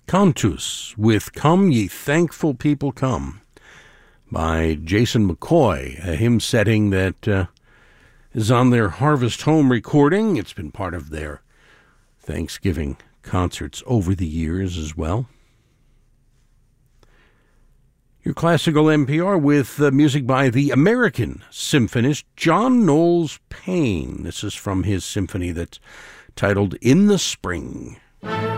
Cantus with Come Ye Thankful People Come by Jason McCoy, a hymn setting that is on their Harvest Home recording. It's been part of their Thanksgiving concerts over the years as well. Your classical NPR with music by the American symphonist John Knowles Paine. This is from his symphony that's titled In the Spring.